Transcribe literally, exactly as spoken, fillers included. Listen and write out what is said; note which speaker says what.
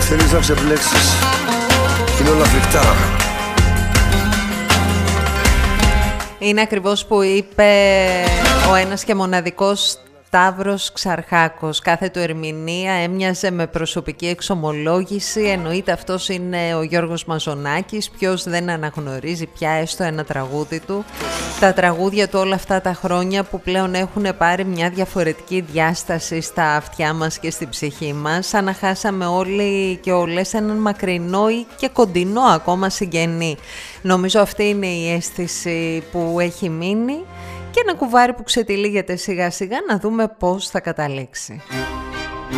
Speaker 1: Θέλεις να ξεπλέξεις, είναι όλα φρικτά.
Speaker 2: Είναι ακριβώς που είπε ο ένας και μοναδικός Σταύρος Ξαρχάκος. Κάθε του ερμηνεία έμοιαζε με προσωπική εξομολόγηση. Εννοείται αυτός είναι ο Γιώργος Μαζονάκης. Ποιος δεν αναγνωρίζει πια έστω ένα τραγούδι του. Τα τραγούδια του όλα αυτά τα χρόνια που πλέον έχουν πάρει μια διαφορετική διάσταση στα αυτιά μας και στην ψυχή μας. Σαν να χάσαμε όλοι και όλες έναν μακρινό ή και κοντινό ακόμα συγγενή. Νομίζω αυτή είναι η αίσθηση που έχει μείνει. Και ένα κουβάρι που ξετυλίγεται σιγά σιγά, να δούμε πώς θα καταλήξει.